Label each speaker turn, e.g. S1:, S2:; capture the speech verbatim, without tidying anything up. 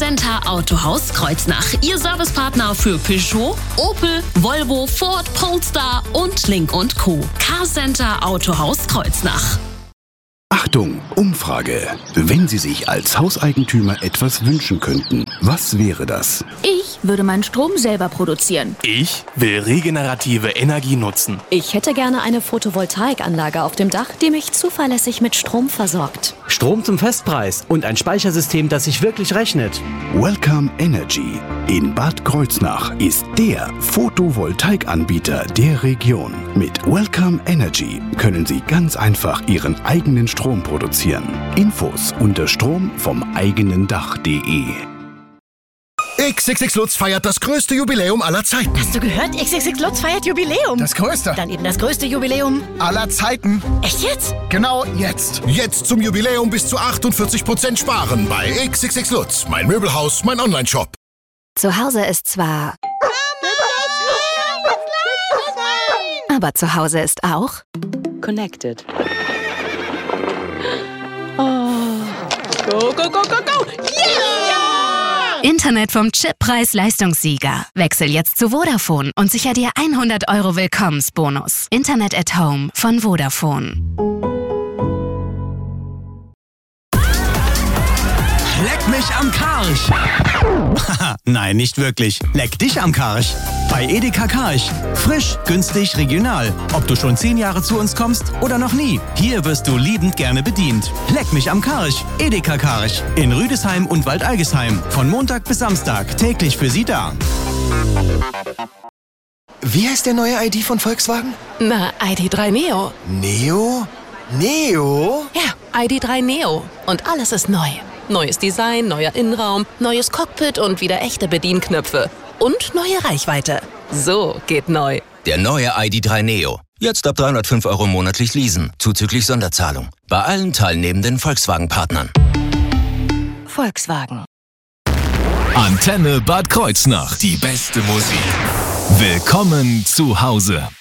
S1: Carcenter Autohaus Kreuznach. Ihr Servicepartner für Peugeot, Opel, Volvo, Ford, Polestar und Link und Co. Carcenter Autohaus Kreuznach.
S2: Achtung, Umfrage. Wenn Sie sich als Hauseigentümer etwas wünschen könnten, was wäre das?
S3: Ich würde meinen Strom selber produzieren.
S4: Ich will regenerative Energie nutzen.
S5: Ich hätte gerne eine Photovoltaikanlage auf dem Dach, die mich zuverlässig mit Strom versorgt.
S6: Strom zum Festpreis und ein Speichersystem, das sich wirklich rechnet.
S2: Welcome Energy in Bad Kreuznach ist der Photovoltaikanbieter der Region. Mit Welcome Energy können Sie ganz einfach Ihren eigenen Strom produzieren. Infos unter Strom vom eigenen Dach punkt de.
S7: X X X Lutz feiert das größte Jubiläum aller Zeiten.
S8: Hast du gehört? X X X Lutz feiert Jubiläum.
S7: Das größte.
S8: Dann eben das größte Jubiläum
S7: aller Zeiten.
S8: Echt jetzt?
S7: Genau jetzt. Jetzt zum Jubiläum bis zu achtundvierzig Prozent sparen bei X X X Lutz. Mein Möbelhaus, mein Online-Shop.
S9: Zu Hause ist zwar... Aber zu Hause ist auch...
S5: Connected.
S8: Oh. Go, go, go, go, go. Yeah!
S9: Internet vom Chip-Preis-Leistungssieger. Wechsel jetzt zu Vodafone und sicher dir hundert Euro Willkommensbonus. Internet at Home von Vodafone.
S10: Leck mich am Karsch! Nein, nicht wirklich. Leck dich am Karsch. Bei Edeka Karsch. Frisch, günstig, regional. Ob du schon zehn Jahre zu uns kommst oder noch nie. Hier wirst du liebend gerne bedient. Leck mich am Karsch. Edeka Karsch. In Rüdesheim und Waldalgesheim. Von Montag bis Samstag. Täglich für Sie da.
S11: Wie heißt der neue I D von Volkswagen?
S8: Na, I D drei Neo.
S11: Neo? Neo?
S8: Ja, I D drei Neo. Und alles ist neu. Neues Design, neuer Innenraum, neues Cockpit und wieder echte Bedienknöpfe. Und neue Reichweite. So geht neu.
S12: Der neue I D drei Neo. Jetzt ab dreihundertfünf Euro monatlich leasen. Zuzüglich Sonderzahlung. Bei allen teilnehmenden Volkswagen-Partnern.
S9: Volkswagen.
S13: Antenne Bad Kreuznach. Die beste Musik. Willkommen zu Hause.